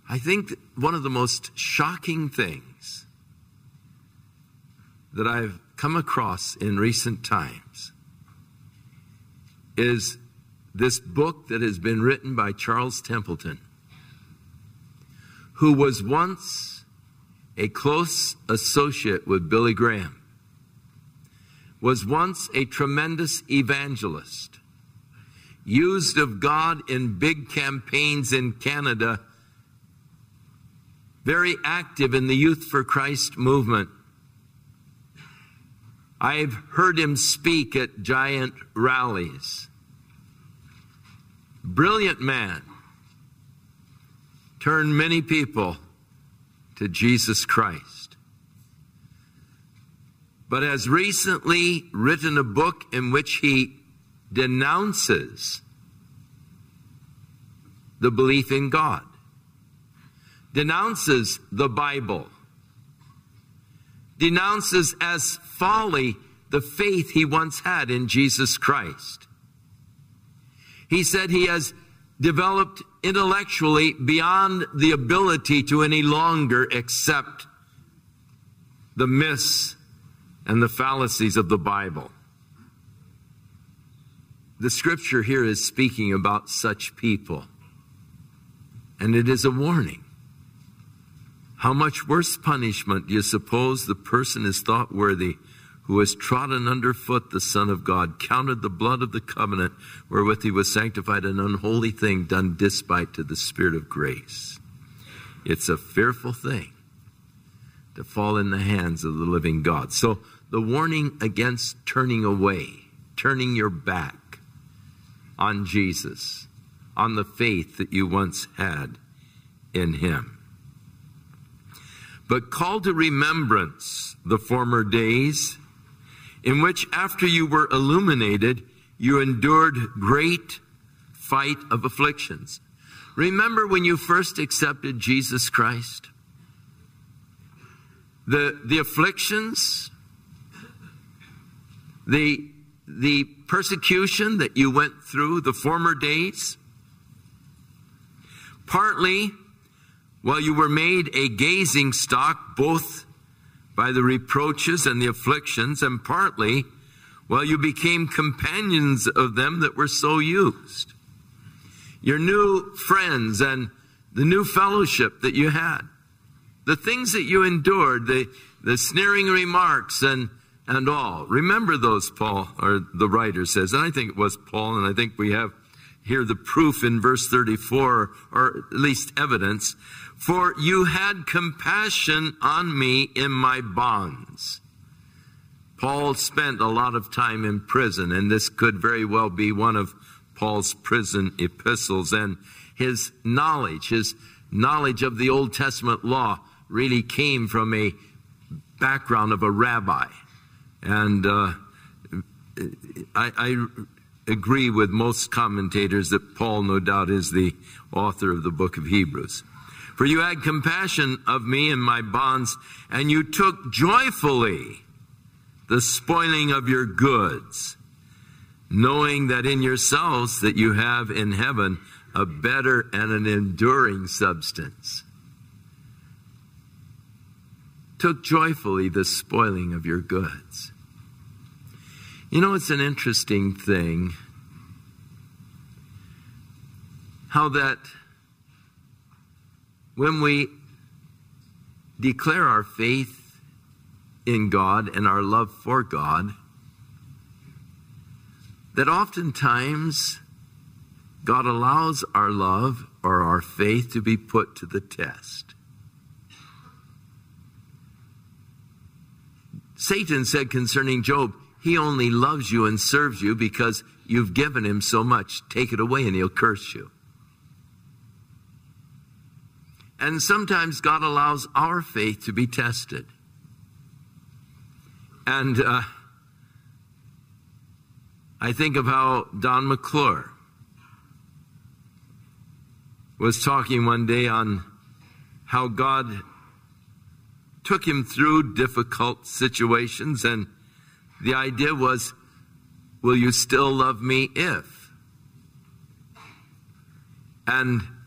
I think that one of the most shocking things that I've come across in recent times is this book that has been written by Charles Templeton, who was once a close associate with Billy Graham, was once a tremendous evangelist, used of God in big campaigns in Canada, very active in the Youth for Christ movement. I've heard him speak at giant rallies. Brilliant man. Turned many people to Jesus Christ. But has recently written a book in which he denounces the belief in God, denounces the Bible, denounces as folly the faith he once had in Jesus Christ. He said he has developed intellectually beyond the ability to any longer accept the myths and the fallacies of the Bible. The scripture here is speaking about such people, and it is a warning. How much worse punishment do you suppose the person is thought worthy who has trodden underfoot the Son of God, counted the blood of the covenant wherewith he was sanctified an unholy thing, done despite to the Spirit of grace? It's a fearful thing to fall in the hands of the living God. So the warning against turning away, turning your back on Jesus, on the faith that you once had in him. But call to remembrance the former days in which after you were illuminated, you endured great fight of afflictions. Remember when you first accepted Jesus Christ? The afflictions, the persecution that you went through, the former days, partly while you were made a gazing stock both by the reproaches and the afflictions, and partly while you became companions of them that were so used. Your new friends and the new fellowship that you had, the things that you endured, the sneering remarks and all. Remember those, Paul, or the writer says, and I think it was Paul, and I think we have here the proof in verse 34, or at least evidence. For you had compassion on me in my bonds. Paul spent a lot of time in prison, and this could very well be one of Paul's prison epistles. And his knowledge of the Old Testament law really came from a background of a rabbi. And I agree with most commentators that Paul, no doubt, is the author of the book of Hebrews. For you had compassion of me in my bonds, and you took joyfully the spoiling of your goods, knowing that in yourselves that you have in heaven a better and an enduring substance. Took joyfully the spoiling of your goods. You know, it's an interesting thing how that when we declare our faith in God and our love for God, that oftentimes God allows our love or our faith to be put to the test. Satan said concerning Job, he only loves you and serves you because you've given him so much. Take it away and he'll curse you. And sometimes God allows our faith to be tested. And I think of how Don McClure was talking one day on how God took him through difficult situations, and the idea was, will you still love me if? And